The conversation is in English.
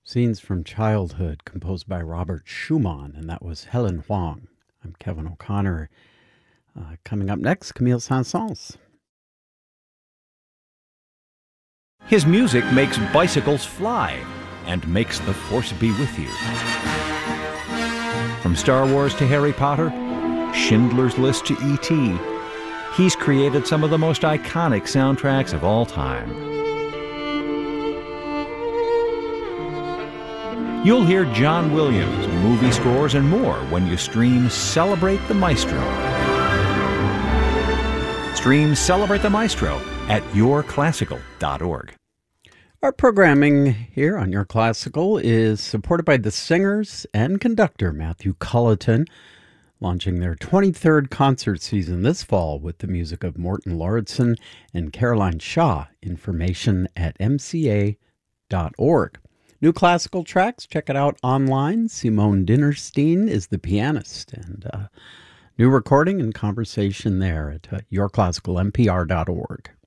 Scenes from Childhood, composed by Robert Schumann, and that was Helen Huang. I'm Kevin O'Connor. Coming up next, Camille Saint-Saëns. His music makes bicycles fly and makes the Force be with you. From Star Wars to Harry Potter, Schindler's List to E.T., he's created some of the most iconic soundtracks of all time. You'll hear John Williams, movie scores, and more when you stream Celebrate the Maestro. Stream Celebrate the Maestro at yourclassical.org. Our programming here on Your Classical is supported by the singers and conductor Matthew Culleton, launching their 23rd concert season this fall with the music of Morton Lauridsen and Caroline Shaw. Information at mca.org. New classical tracks, check it out online. Simone Dinnerstein is the pianist, and new recording and conversation there at yourclassicalmpr.org.